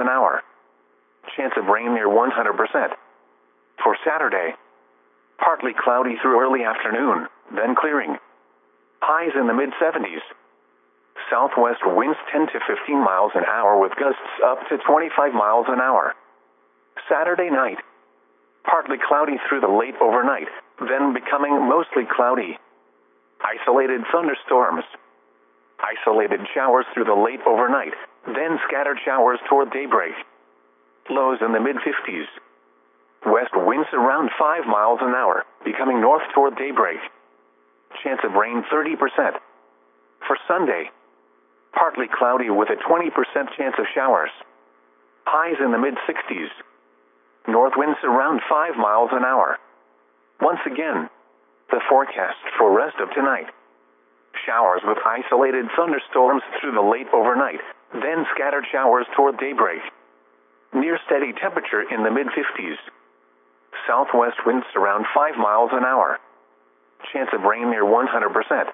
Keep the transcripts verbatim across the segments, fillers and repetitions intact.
an hour. Chance of rain near one hundred percent. For Saturday, partly cloudy through early afternoon, then clearing. Highs in the mid seventies. Southwest winds ten to fifteen miles an hour with gusts up to twenty-five miles an hour. Saturday night, partly cloudy through the late overnight, then becoming mostly cloudy. Isolated thunderstorms. Isolated showers through the late overnight, then scattered showers toward daybreak. Lows in the mid fifties. West winds around five miles an hour, becoming north toward daybreak. Chance of rain thirty percent. For Sunday, partly cloudy with a twenty percent chance of showers. Highs in the mid sixties. North winds around five miles an hour. Once again, the forecast for rest of tonight. Showers with isolated thunderstorms through the late overnight, then scattered showers toward daybreak. Near steady temperature in the mid fifties. Southwest winds around five miles an hour. Chance of rain near one hundred percent.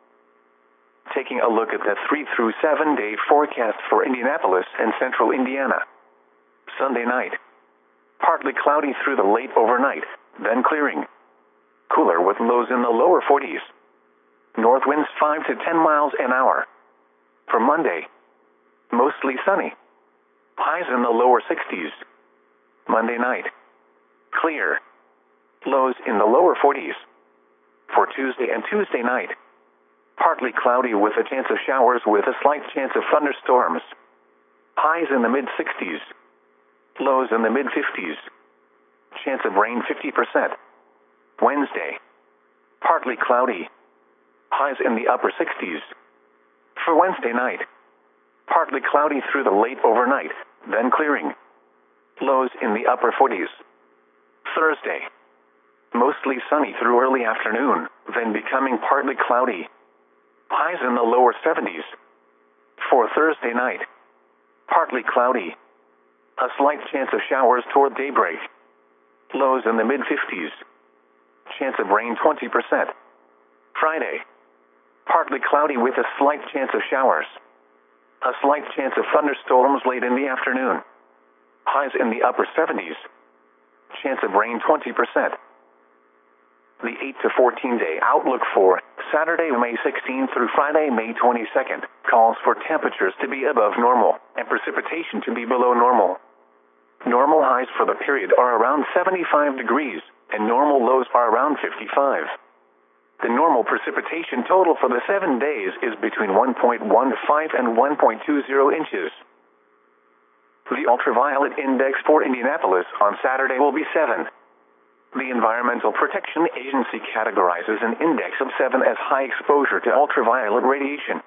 Taking a look at the three through seven day forecast for Indianapolis and central Indiana. Sunday night, partly cloudy through the late overnight, then clearing. Cooler with lows in the lower forties. North winds five to ten miles an hour. For Monday, mostly sunny. Highs in the lower sixties. Monday night, clear. Lows in the lower forties. For Tuesday and Tuesday night, partly cloudy with a chance of showers with a slight chance of thunderstorms. Highs in the mid sixties. Lows in the mid fifties. Chance of rain fifty percent. Wednesday, partly cloudy. Highs in the upper sixties. For Wednesday night, partly cloudy through the late overnight, then clearing. Lows in the upper forties. Thursday, mostly sunny through early afternoon, then becoming partly cloudy. Highs in the lower seventies. For Thursday night, partly cloudy. A slight chance of showers toward daybreak. Lows in the mid fifties. Chance of rain twenty percent. Friday, partly cloudy with a slight chance of showers. A slight chance of thunderstorms late in the afternoon. Highs in the upper seventies. Chance of rain twenty percent. The eight to fourteen day outlook for Saturday, May sixteenth through Friday, May twenty-second, calls for temperatures to be above normal and precipitation to be below normal. Normal highs for the period are around seventy-five degrees, and normal lows are around fifty-five. The normal precipitation total for the seven days is between one point one five and one point two zero inches. The ultraviolet index for Indianapolis on Saturday will be seven. The Environmental Protection Agency categorizes an index of seven as high exposure to ultraviolet radiation.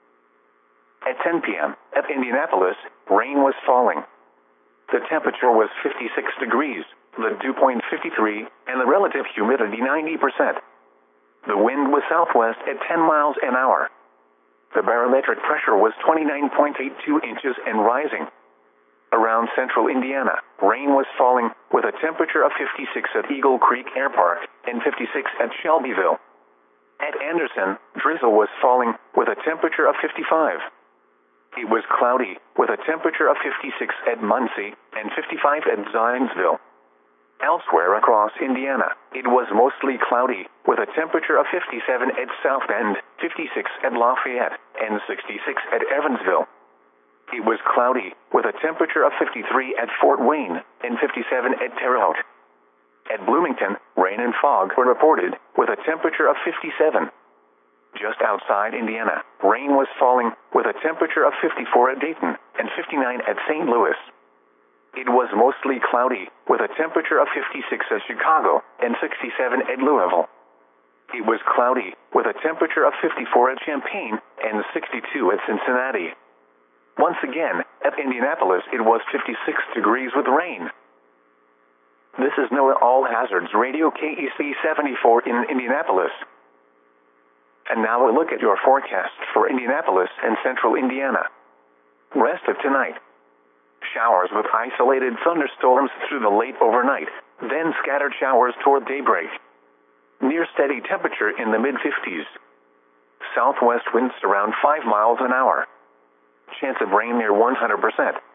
At ten p m at Indianapolis, rain was falling. The temperature was fifty-six degrees, the dew point fifty-three, and the relative humidity ninety percent. The wind was southwest at ten miles an hour. The barometric pressure was twenty-nine point eight two inches and rising. Around central Indiana, rain was falling, with a temperature of fifty-six at Eagle Creek Air Park and fifty-six at Shelbyville. At Anderson, drizzle was falling, with a temperature of fifty-five. It was cloudy, with a temperature of fifty-six at Muncie and fifty-five at Zionsville. Elsewhere across Indiana, it was mostly cloudy, with a temperature of fifty-seven at South Bend, fifty-six at Lafayette, and sixty-six at Evansville. It was cloudy, with a temperature of fifty-three at Fort Wayne and fifty-seven at Terre Haute. At Bloomington, rain and fog were reported, with a temperature of fifty-seven. Just outside Indiana, rain was falling, with a temperature of fifty-four at Dayton and fifty-nine at Saint Louis. It was mostly cloudy, with a temperature of fifty-six at Chicago and sixty-seven at Louisville. It was cloudy, with a temperature of fifty-four at Champaign and sixty-two at Cincinnati. Once again, at Indianapolis, it was fifty-six degrees with rain. This is NOAA All Hazards Radio K E C seventy-four in Indianapolis. And now a look at your forecast for Indianapolis and central Indiana. Rest of tonight. Showers with isolated thunderstorms through the late overnight, then scattered showers toward daybreak. Near steady temperature in the mid fifties. Southwest winds around five miles an hour. Chance of rain near one hundred percent.